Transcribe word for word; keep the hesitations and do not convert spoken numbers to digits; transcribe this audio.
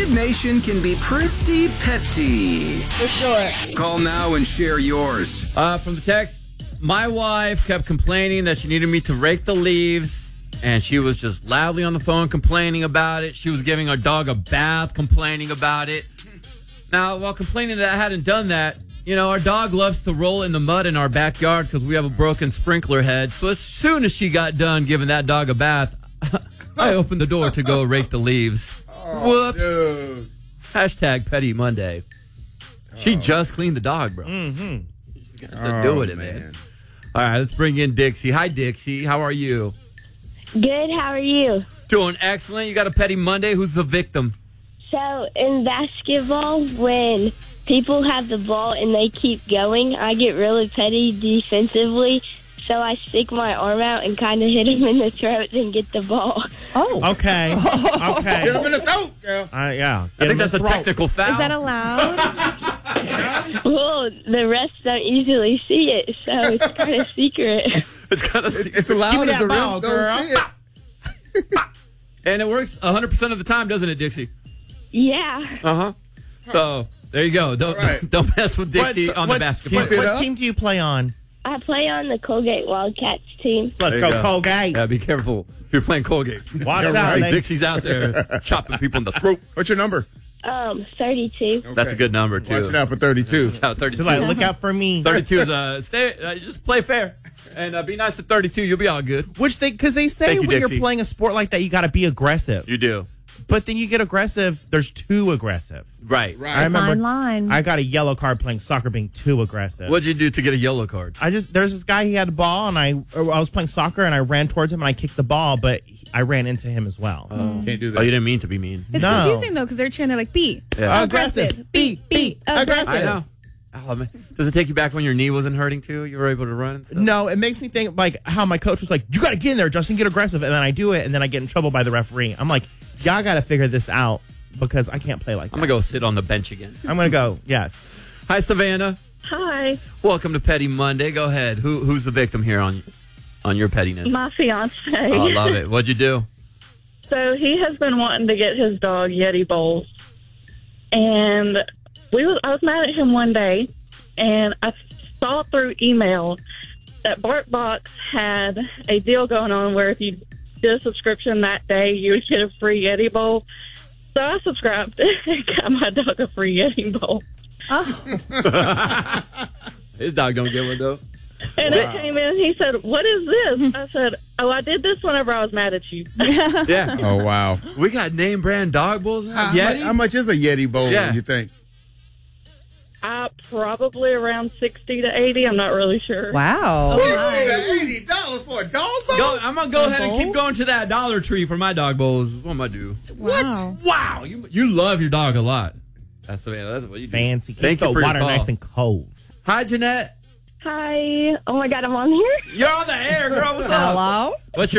Babe Nation can be pretty petty. For sure. Call now and share yours. Uh, from the text, my wife kept complaining that she needed me to rake the leaves, and she was just loudly on the phone complaining about it. She was giving our dog a bath, complaining about it. Now, while complaining that I hadn't done that, you know, our dog loves to roll in the mud in our backyard because we have a broken sprinkler head. So as soon as she got done giving that dog a bath, I opened the door to go rake the leaves. Oh, Whoops. dude. Hashtag Petty Monday. She Oh. just cleaned the dog, bro. Mm-hmm. Got to do with it, man. man. All right, let's bring in Dixie. Hi, Dixie. How are you? Good, how are you? Doing excellent. You got a Petty Monday. Who's the victim? So, in basketball, when people have the ball and they keep going, I get really petty defensively, so I stick my arm out and kind of hit him in the throat and get the ball. Oh. Okay. Okay. Hit him in the throat, girl. Uh, yeah. I think that's a technical foul. Is that allowed? Well, the rest don't usually see it, so it's kind of secret. It's kind of It, it's allowed Give me if that the ball, refs don't girl. see it. And it works one hundred percent of the time, doesn't it, Dixie? Yeah. Uh-huh. So, there you go. Don't right. don't mess with Dixie What's- on the what's- basketball. Keep it What up. team do you play on? I play on the Colgate Wildcats team. Let's There you go, go. Colgate. Yeah, be careful if you're playing Colgate. Watch Yeah, out. right. They- Dixie's out there chopping people in the throat. What's your number? Um, thirty-two. That's a good number, too. Watch it out for thirty-two. Yeah, thirty-two. So, like, look out for me. thirty-two is uh, stay. Uh, just play fair and uh, be nice to thirty-two. You'll be all good. Which they, because they say Thank you, when Dixie. you're playing a sport like that, you got to be aggressive. You do. But then you get aggressive, there's too aggressive. Right. Right. I remember Fine line. I got a yellow card playing soccer being too aggressive. What'd you do to get a yellow card? I just, there's this guy, he had a ball, and I I was playing soccer, and I ran towards him, and I kicked the ball, but he- I ran into him as well. Can't do Oh, that. you didn't mean to be mean. It's No. confusing, though, because they're trying to, like, be Yeah. aggressive. Be, be aggressive. I know. Oh, man. Does it take you back when your knee wasn't hurting, too? You were able to run and stuff? No, it makes me think like how my coach was like, you got to get in there, Justin, get aggressive. And then I do it, and then I get in trouble by the referee. I'm like, y'all got to figure this out because I can't play like that. I'm going to go sit on the bench again. I'm going to go, yes. Hi, Savannah. Hi. Welcome to Petty Monday. Go ahead. Who Who's the victim here on on your pettiness? My fiance. Oh, I love it. What'd you do? So he has been wanting to get his dog Yeti bowls, and we was I was mad at him one day, and I saw through email that BarkBox had a deal going on where if you did a subscription that day, you would get a free Yeti bowl. So I subscribed and got my dog a free Yeti bowl. His dog don't get one, though. And it came in, he said, "What is this?" I said, "Oh, I did this whenever I was mad at you." Yeah. Oh, wow. We got name brand dog bowls now. How, Yeti? much, how much is a Yeti bowl, Yeah. you think? Uh, probably around sixty to eighty. I'm not really sure. Wow. eighty dollars for a dog bowl? Go, I'm going to go ahead and bowl? keep going to that Dollar Tree for my dog bowls. What am I do? Wow. Wow. You, you love your dog a lot. That's, the, that's what you do. Fancy. Keep Thank the you for your water call. nice and cold. Hi, Jeanette. Hi. Oh, my God, I'm on here? You're on the air, girl. What's up? Hello? What's your